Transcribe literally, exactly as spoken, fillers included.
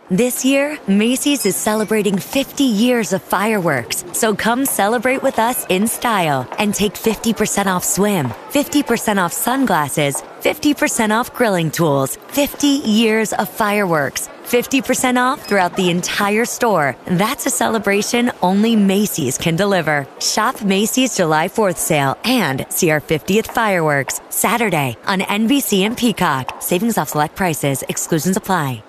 This year, Macy's is celebrating fifty years of fireworks, so come celebrate with us in style and take fifty percent off swim, fifty percent off sunglasses, fifty percent off grilling tools, fifty years of fireworks, fifty percent off throughout the entire store. That's a celebration only Macy's can deliver. Shop Macy's July fourth sale and see our fiftieth fireworks Saturday on N B C and Peacock. Savings off select prices. Exclusions apply.